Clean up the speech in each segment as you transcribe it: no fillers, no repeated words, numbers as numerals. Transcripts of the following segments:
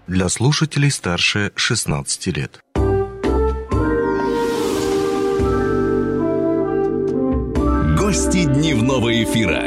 для слушателей старше 16 лет. Гости дневного эфира.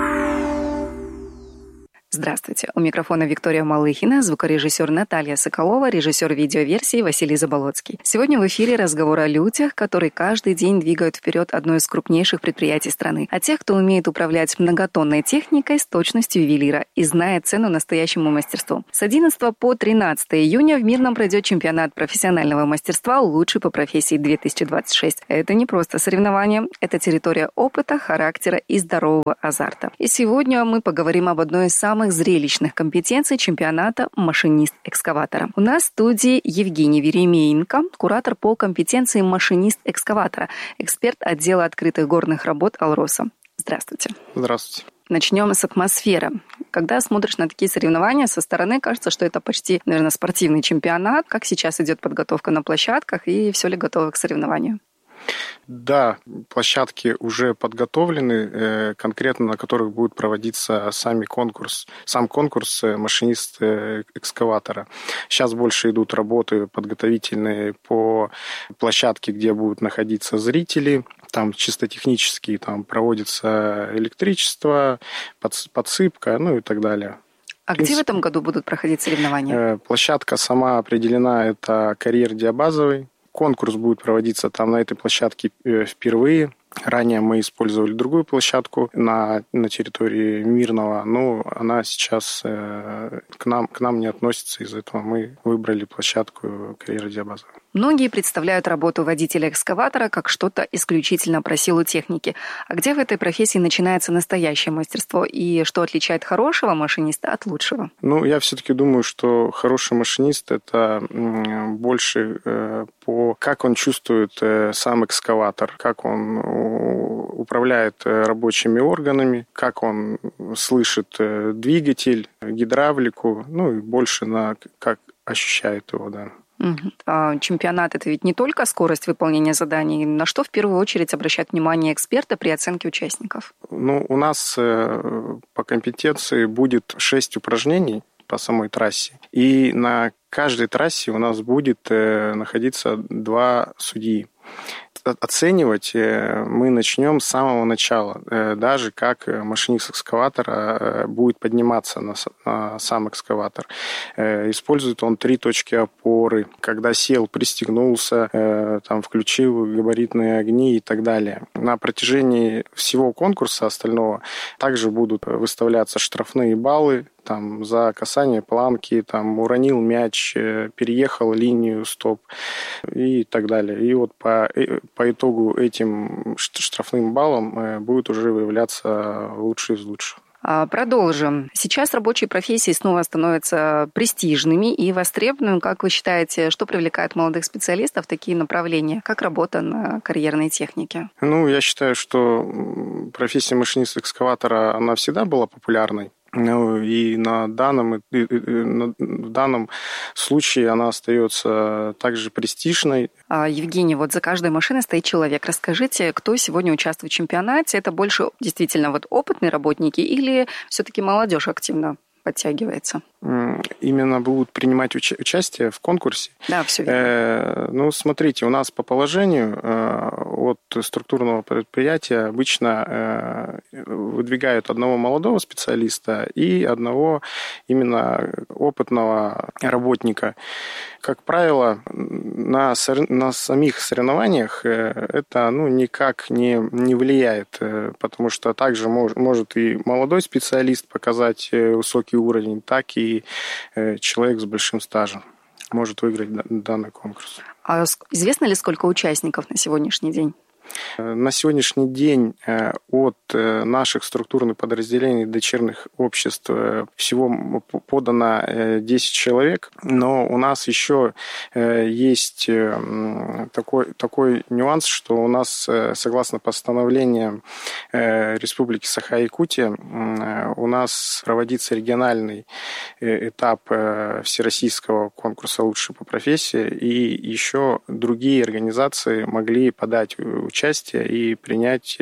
Здравствуйте. У микрофона Виктория Малыхина, звукорежиссер Наталья Соколова, режиссер видеоверсии Василий Заболоцкий. Сегодня в эфире разговор о людях, которые каждый день двигают вперед одно из крупнейших предприятий страны. О тех, кто умеет управлять многотонной техникой с точностью ювелира и знает цену настоящему мастерству. С 11 по 13 июня в Мирном пройдет чемпионат профессионального мастерства «Лучший по профессии 2026». Это не просто соревнование, это территория опыта, характера и здорового азарта. И сегодня мы поговорим об одной из самых зрелищных компетенций чемпионата машинист-экскаватора. У нас в студии Евгений Веремеенко, куратор по компетенции машинист-экскаватора, эксперт отдела открытых горных работ «Алроса». Здравствуйте. Здравствуйте. Начнем с атмосферы. Когда смотришь на такие соревнования, со стороны кажется, что это почти, наверное, спортивный чемпионат. Как сейчас идет подготовка на площадках и все ли готово к соревнованию? Да, площадки уже подготовлены, конкретно на которых будет проводиться сам конкурс машинист-экскаватора. Сейчас больше идут работы подготовительные по площадке, где будут находиться зрители. Там чисто технически проводится электричество, подсыпка, и так далее. А где в этом году будут проходить соревнования? Площадка сама определена, это карьер диабазовый. Конкурс будет проводиться там на этой площадке впервые. Ранее мы использовали другую площадку на территории Мирного, но она сейчас к нам не относится, из-за этого мы выбрали площадку карьера диабазовой. Многие представляют работу водителя экскаватора как что-то исключительно про силу техники. А где в этой профессии начинается настоящее мастерство и что отличает хорошего машиниста от лучшего? Я все-таки думаю, что хороший машинист – это больше по как он чувствует сам экскаватор, как он управляет рабочими органами, как он слышит двигатель, гидравлику, и больше на как ощущает его, да. А чемпионат – это ведь не только скорость выполнения заданий. На что в первую очередь обращают внимание эксперты при оценке участников? У нас по компетенции будет 6 упражнений по самой трассе. И на каждой трассе у нас будет находиться 2 судьи. Оценивать мы начнем с самого начала, даже как машинист экскаватора будет подниматься на сам экскаватор. Использует он 3 точки опоры, когда сел, пристегнулся, включил габаритные огни и так далее. На протяжении всего конкурса остального также будут выставляться штрафные баллы, за касание планки, уронил мяч, переехал линию, стоп и так далее. И по итогу этим штрафным баллам будет уже выявляться лучший из лучших. Продолжим. Сейчас рабочие профессии снова становятся престижными и востребованными. Как вы считаете, что привлекает молодых специалистов в такие направления, как работа на карьерной технике? Я считаю, что профессия машиниста-экскаватора, она всегда была популярной. И в данном случае она остается также престижной. Евгений, за каждой машиной стоит человек. Расскажите, кто сегодня участвует в чемпионате? Это больше действительно опытные работники или все-таки молодежь активно подтягивается? Именно будут принимать участие в конкурсе? Да, все верно. Смотрите, у нас по положению от структурного предприятия обычно выдвигают одного молодого специалиста и одного именно опытного работника. Как правило, на самих соревнованиях это никак не влияет, потому что также может и молодой специалист показать высокий уровень, так и человек с большим стажем может выиграть данный конкурс. А известно ли, сколько участников на сегодняшний день? На сегодняшний день от наших структурных подразделений дочерних обществ всего подано 10 человек, но у нас еще есть такой нюанс, что у нас, согласно постановлениям Республики Саха-Якутия, у нас проводится региональный этап всероссийского конкурса «Лучший по профессии», и еще другие организации могли подать участие и принять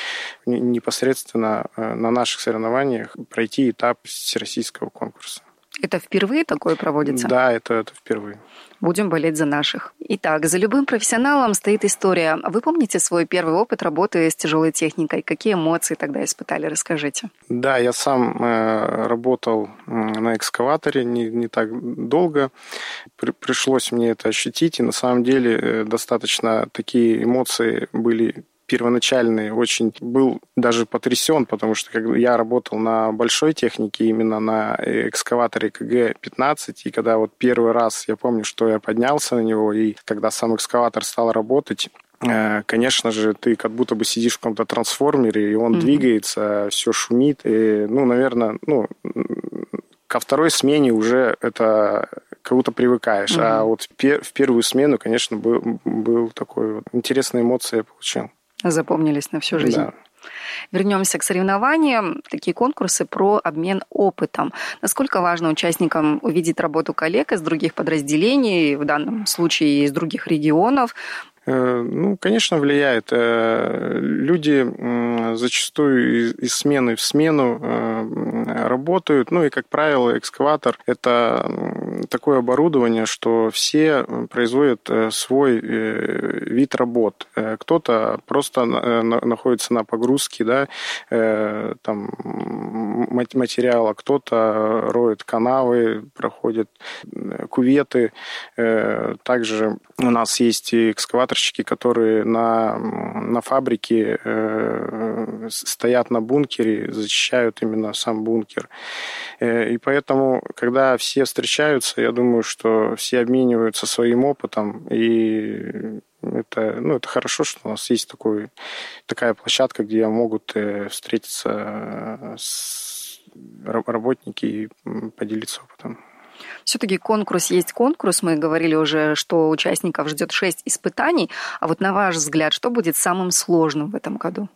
непосредственно на наших соревнованиях, пройти этап всероссийского конкурса. Это впервые такое проводится? Да, это впервые. Будем болеть за наших. Итак, за любым профессионалом стоит история. Вы помните свой первый опыт работы с тяжелой техникой? Какие эмоции тогда испытали? Расскажите. Да, я сам работал на экскаваторе не так долго. Пришлось мне это ощутить, и на самом деле достаточно такие эмоции были первоначальный, очень был даже потрясен, потому что когда я работал на большой технике, именно на экскаваторе КГ-15, и когда вот первый раз, я помню, что я поднялся на него, и когда сам экскаватор стал работать, конечно же, ты как будто бы сидишь в каком-то трансформере, и он двигается, все шумит, и, наверное, ко второй смене уже это как будто привыкаешь, а вот в первую смену, конечно, был такой вот интересные эмоции я получил. Запомнились на всю жизнь. Да. Вернемся к соревнованиям. Такие конкурсы про обмен опытом. Насколько важно участникам увидеть работу коллег из других подразделений, в данном случае из других регионов? Конечно, влияет. Люди зачастую из смены в смену работают. И, как правило, экскаватор – это такое оборудование, что все производят свой вид работ. Кто-то просто находится на погрузке, да, там, материала, кто-то роет канавы, проходит кюветы. Также у нас есть экскаваторщики, которые на фабрике стоят на бункере, защищают именно сам бункер. И поэтому, когда все встречаются, я думаю, что все обмениваются своим опытом, и это хорошо, что у нас есть такая площадка, где могут встретиться работники и поделиться опытом. Все-таки конкурс есть конкурс. Мы говорили уже, что участников ждет 6 испытаний. А вот на ваш взгляд, что будет самым сложным в этом году?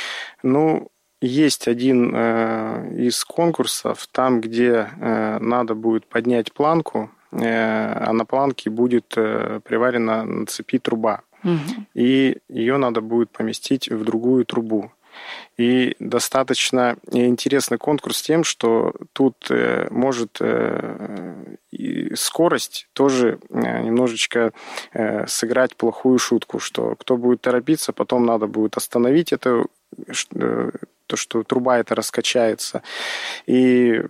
Есть один из конкурсов, там, где надо будет поднять планку, а на планке будет приварена на цепи труба. И ее надо будет поместить в другую трубу. И достаточно интересный конкурс тем, что тут может и скорость тоже немножечко сыграть плохую шутку, что кто будет торопиться, потом надо будет остановить это, то, что труба эта раскачается. И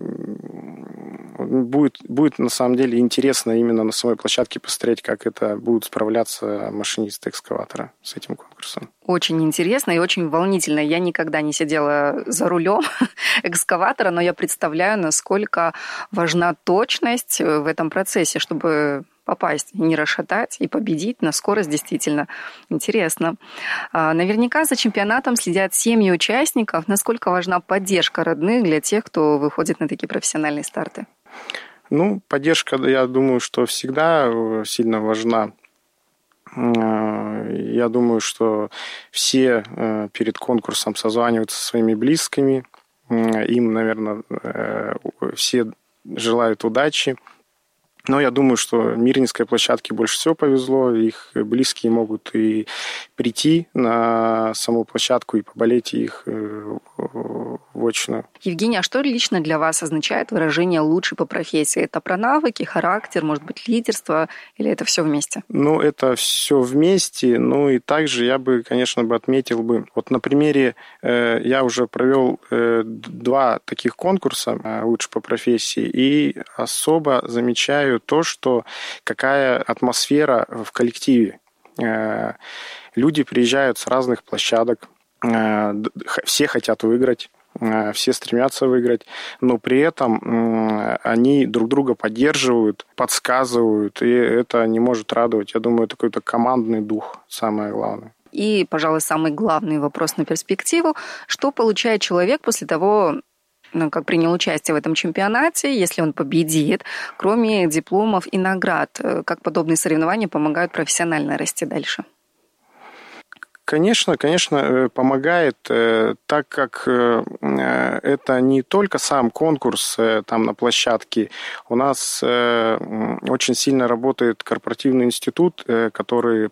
будет на самом деле интересно именно на самой площадке посмотреть, как это будут справляться машинисты экскаватора с этим конкурсом. Очень интересно и очень волнительно. Я никогда не сидела за рулем экскаватора, но я представляю, насколько важна точность в этом процессе, чтобы попасть, не расшатать и победить на скорость действительно интересно. Наверняка за чемпионатом следят семьи участников. Насколько важна поддержка родных для тех, кто выходит на такие профессиональные старты? Поддержка, я думаю, что всегда сильно важна. Я думаю, что все перед конкурсом созваниваются со своими близкими. Им, наверное, все желают удачи. Но я думаю, что Мирнинской площадке больше всего повезло. Их близкие могут и прийти на саму площадку и поболеть их вочно. Евгений, а что лично для вас означает выражение «лучший по профессии»? Это про навыки, характер, может быть, лидерство, или это все вместе? Это все вместе. И также я бы, конечно, отметил бы. Вот на примере я уже провел 2 таких конкурса «Лучший по профессии», и особо замечаю то, что какая атмосфера в коллективе. Люди приезжают с разных площадок, все хотят выиграть, все стремятся выиграть, но при этом они друг друга поддерживают, подсказывают, и это не может радовать. Я думаю, это какой-то командный дух, самое главное. И, пожалуй, самый главный вопрос на перспективу. Что получает человек после того, как принял участие в этом чемпионате, если он победит, кроме дипломов и наград? Как подобные соревнования помогают профессионально расти дальше? Конечно, помогает, так как это не только сам конкурс там на площадке. У нас очень сильно работает корпоративный институт, который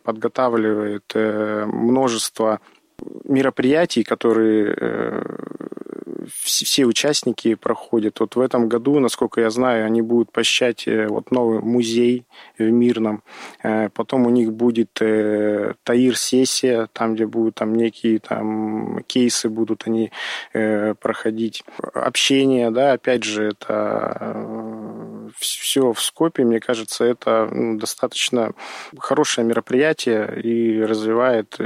подготавливает множество мероприятий, которые все участники проходят. Вот в этом году, насколько я знаю, они будут посещать вот новый музей в Мирном. Потом у них будет ТАИР-сессия, там, где будут там некие там кейсы будут они проходить. Общение, да, опять же, это все в скопе, мне кажется, это достаточно хорошее мероприятие и развивает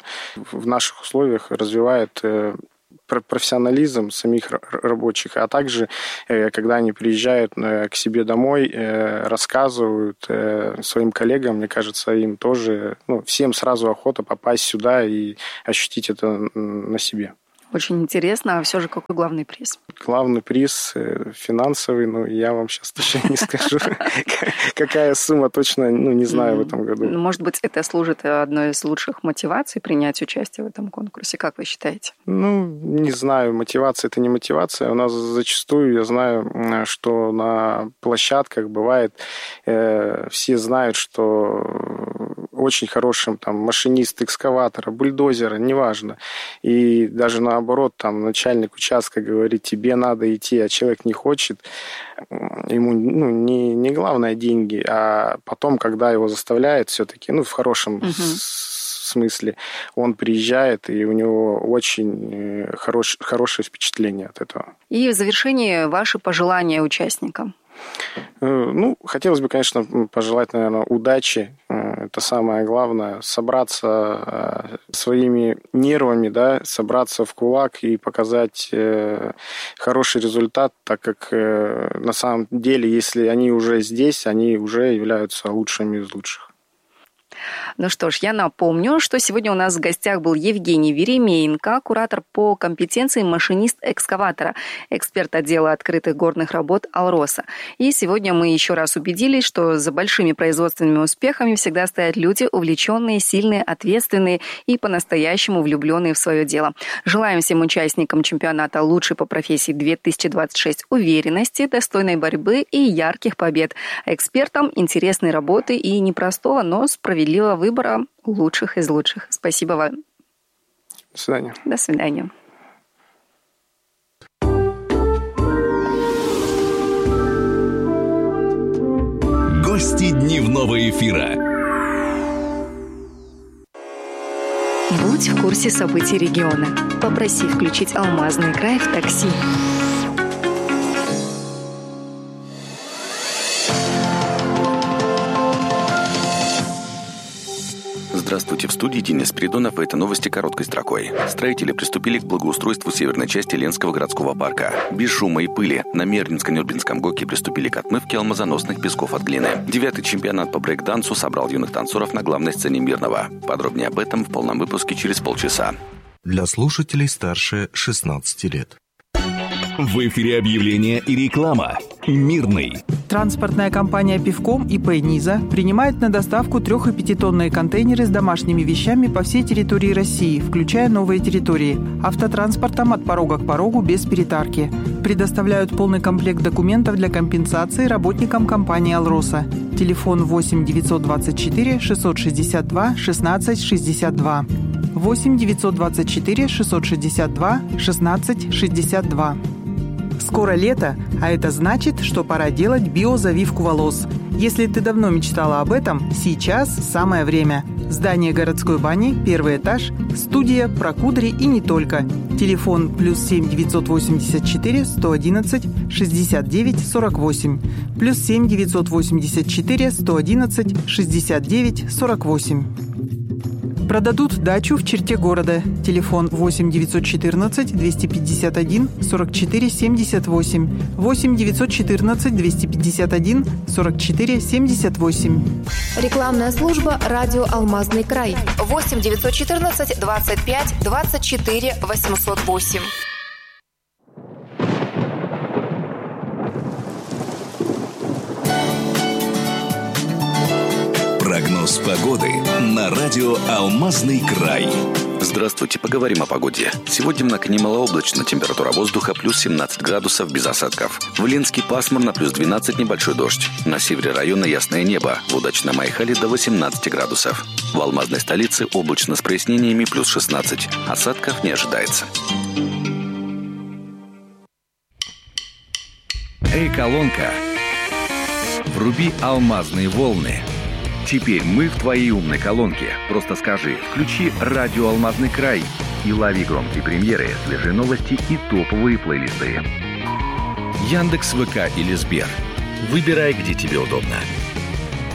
в наших условиях, развивает профессионализм самих рабочих, а также, когда они приезжают к себе домой, рассказывают своим коллегам, мне кажется, им тоже, всем сразу охота попасть сюда и ощутить это на себе. Очень интересно. А все же какой главный приз? Главный приз финансовый, я вам сейчас точно не скажу, какая сумма точно, не знаю в этом году. Может быть, это служит одной из лучших мотиваций принять участие в этом конкурсе. Как вы считаете? Не знаю, мотивация – это не мотивация. У нас зачастую, я знаю, что на площадках бывает, все знают, что очень хорошим там машинист экскаватора, бульдозера, неважно. И даже наоборот, там начальник участка говорит, тебе надо идти, а человек не хочет. Ему не главное деньги, а потом, когда его заставляют все-таки, в хорошем смысле, он приезжает, и у него очень хорошее впечатление от этого. И в завершении ваши пожелания участникам. Хотелось бы, конечно, пожелать, наверное, удачи. Это самое главное. Собраться своими нервами, да, собраться в кулак и показать хороший результат, так как на самом деле, если они уже здесь, они уже являются лучшими из лучших. Ну что ж, я напомню, что сегодня у нас в гостях был Евгений Веремеенко, куратор по компетенции машинист экскаватора, эксперт отдела открытых горных работ «Алроса». И сегодня мы еще раз убедились, что за большими производственными успехами всегда стоят люди, увлеченные, сильные, ответственные и по-настоящему влюбленные в свое дело. Желаем всем участникам чемпионата «Лучший по профессии 2026» уверенности, достойной борьбы и ярких побед. Экспертам интересной работы и непростого, но справедливого выбора лучших из лучших. Спасибо вам. До свидания. До свидания. Гости дневного эфира. Будь в курсе событий региона. Попроси включить «Алмазный край» в такси. Здравствуйте, в студии Денис Спиридонов, и это новости короткой строкой. Строители приступили к благоустройству северной части Ленского городского парка. Без шума и пыли на Мернинско-Нюрнбергском ГОКе приступили к отмывке алмазоносных песков от глины. 9-й чемпионат по брейк-дансу собрал юных танцоров на главной сцене Мирного. Подробнее об этом в полном выпуске через полчаса. Для слушателей старше 16 лет. В эфире объявления и реклама. Мирный. Транспортная компания «Пивком» ИП «Низа» принимает на доставку 3- и 5-тонные контейнеры с домашними вещами по всей территории России, включая новые территории, автотранспортом от порога к порогу без перетарки. Предоставляют полный комплект документов для компенсации работникам компании «Алроса». Телефон 8 924 662 16 62. 8 924 662 16 62. Скоро лето, а это значит, что пора делать биозавивку волос. Если ты давно мечтала об этом, сейчас самое время. Здание городской бани, 1-й этаж, студия, прокудри и не только. Телефон +7 984 111 69 48. +7 984 111 69 48. Продадут дачу в черте города. Телефон 8 914 251 44 78. 8 914 251 44 78. Рекламная служба «Радио Алмазный край». 8 914 25 24 808. Прогноз погоды на радио «Алмазный край». Здравствуйте, поговорим о погоде. Сегодня в Наконе малооблачно, температура воздуха +17 градусов без осадков. В Ленске пасмурно, +12 небольшой дождь. На севере района ясное небо, в Удачном Айхале до 18 градусов. В алмазной столице облачно с прояснениями +16, осадков не ожидается. В эфире объявления и реклама. Мирный. Транспортная компания «Пивком» ИП «Низа» принимает на доставку 3- и 5-тонные контейнеры с домашними вещами по всей территории России, включая новые территории. Предоставляют полный комплект документов для компенсации работникам компании «Алроса». Телефон 8 924 662 16 62. 8 924 662 16 62. Продадут дачу в черте города. Телефон 8 914 251 44 78. 8 914 251 44 78. Колонка. Вруби алмазные волны. Теперь мы в твоей умной колонке. Просто скажи: включи радио «Алмазный край» и лови громкие премьеры, свежие новости и топовые плейлисты. Яндекс, ВК или Сбер. Выбирай, где тебе удобно.